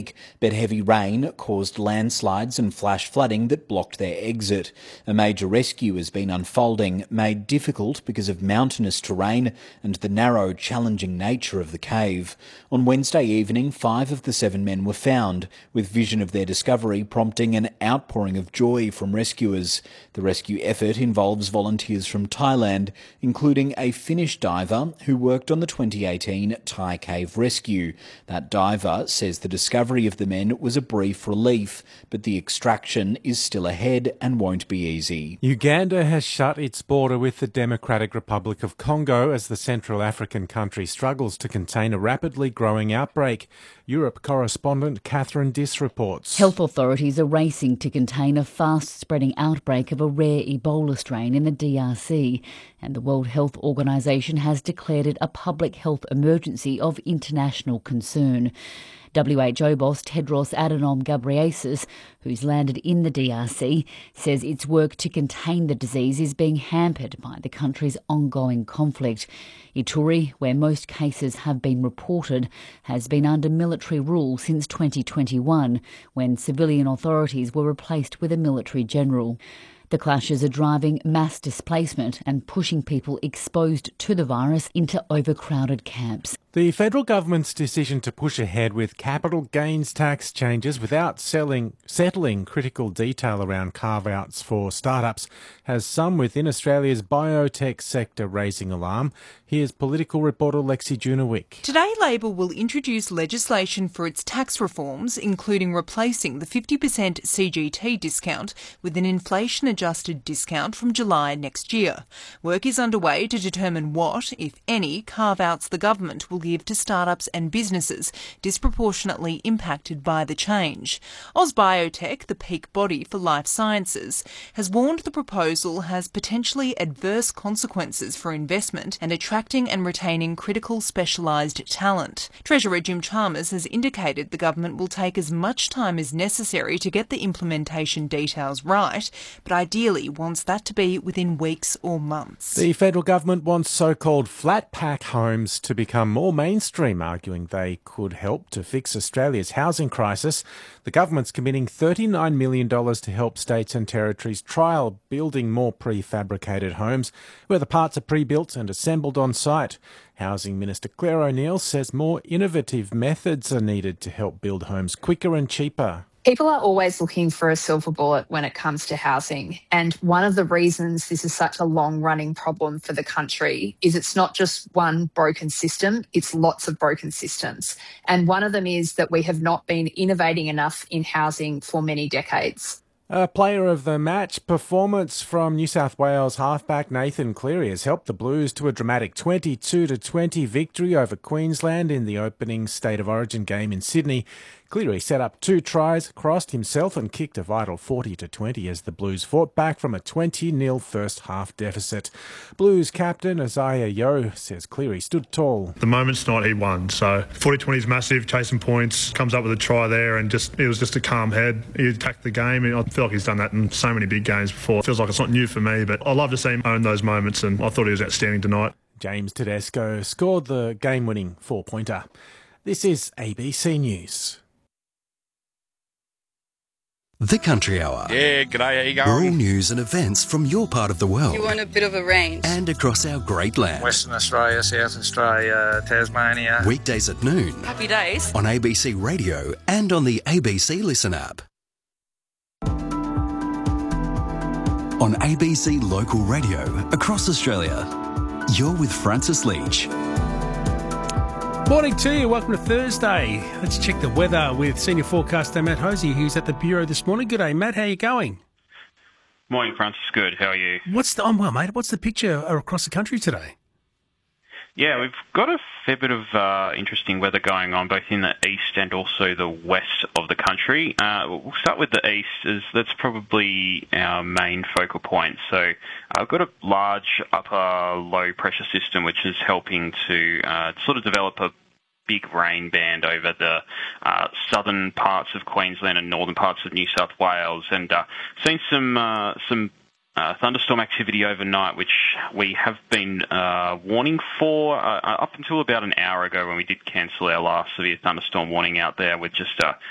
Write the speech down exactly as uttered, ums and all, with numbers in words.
but heavy rain caused landslides and flash flooding that blocked their exit. A major rescue has been unfolding, made difficult because of mountainous terrain and the narrow, challenging nature of the cave. On Wednesday evening, five of the seven men were found, with vision of their discovery prompting an outpouring of joy from rescuers. The rescue effort involves volunteers from Thailand, including a Finnish diver who worked on the twenty eighteen Thai cave rescue. That diver says the discovery of the men was a brief relief, but the extraction is still ahead and won't be easy. Uganda has shut its border with the Democratic Republic of Congo as the Central African country struggles to contain a rapidly growing outbreak. Europe correspondent Catherine Diss reports. Health authorities are racing to contain a fast-spreading outbreak of a rare Ebola strain in the D R C, and the World Health Organization has declared it a public health emergency of international concern. W H O boss Tedros Adhanom Ghebreyesus, who's landed in the D R C, says its work to contain the disease is being hampered by the country's ongoing conflict. Ituri, where most cases have been reported, has been under military rule since twenty twenty-one, when civilian authorities were replaced with a military general. The clashes are driving mass displacement and pushing people exposed to the virus into overcrowded camps. The federal government's decision to push ahead with capital gains tax changes without selling, settling critical detail around carve-outs for startups has some within Australia's biotech sector raising alarm. Here's political reporter Lexi Junowick. Today, Labor will introduce legislation for its tax reforms, including replacing the fifty percent C G T discount with an inflation-adjusted discount from July next year. Work is underway to determine what, if any, carve-outs the government will give to startups and businesses disproportionately impacted by the change. AusBiotech, the peak body for life sciences, has warned the proposal has potentially adverse consequences for investment and attracting and retaining critical specialised talent. Treasurer Jim Chalmers has indicated the government will take as much time as necessary to get the implementation details right, but ideally wants that to be within weeks or months. The federal government wants so-called flat pack homes to become more mainstream, arguing they could help to fix Australia's housing crisis. The government's committing thirty-nine million dollars to help states and territories trial building more prefabricated homes where the parts are pre-built and assembled on site. Housing Minister Claire O'Neil says more innovative methods are needed to help build homes quicker and cheaper. People are always looking for a silver bullet when it comes to housing. And one of the reasons this is such a long-running problem for the country is it's not just one broken system, it's lots of broken systems. And one of them is that we have not been innovating enough in housing for many decades. A player of the match performance from New South Wales halfback Nathan Cleary has helped the Blues to a dramatic twenty-two to twenty victory over Queensland in the opening State of Origin game in Sydney. Cleary set up two tries, crossed himself and kicked a vital forty to twenty as the Blues fought back from a twenty nil first half deficit. Blues captain Isaiah Yeo says Cleary stood tall. The moment's not, he won. So forty twenty is massive, chasing points, comes up with a try there and just it was just a calm head. He attacked the game and I feel like he's done that in so many big games before. It feels like it's not new for me, but I love to see him own those moments and I thought he was outstanding tonight. James Tedesco scored the game-winning four-pointer. This is A B C News. The Country Hour. Yeah, g'day, how you going? Rural news and events from your part of the world. You want a bit of a range. And across our great land. Western Australia, South Australia, Tasmania. Weekdays at noon. Happy days. On A B C Radio and on the A B C Listen app. On A B C Local Radio across Australia. You're with Francis Leach. Morning to you. Welcome to Thursday. Let's check the weather with senior forecaster Matt Hosey, who's at the Bureau this morning. Good day, Matt. How are you going? Morning, Francis. Good. How are you? What's the, I'm well, mate. What's the picture across the country today? Yeah, we've got a fair bit of uh, interesting weather going on, both in the east and also the west of the country. Uh, we'll start with the east, as that's probably our main focal point. So I've got a large upper low pressure system which is helping to uh, sort of develop a big rain band over the uh, southern parts of Queensland and northern parts of New South Wales, and uh, seen some uh, some Uh, thunderstorm activity overnight, which we have been uh, warning for uh, up until about an hour ago when we did cancel our last severe thunderstorm warning out there with just uh,